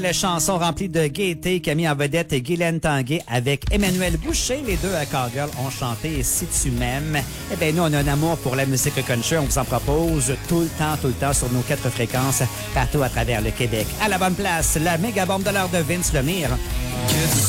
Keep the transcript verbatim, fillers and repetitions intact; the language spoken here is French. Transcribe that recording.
La chanson remplie de gaieté qui a mis en vedette Guylaine Tanguay avec Emmanuel Boucher. Les deux à Cowgirl ont chanté « Si tu m'aimes ». Eh bien, nous, on a un amour pour la musique country. On vous en propose tout le temps, tout le temps sur nos quatre fréquences partout à travers le Québec. À la bonne place, la méga bombe de l'heure de Vince Lemire.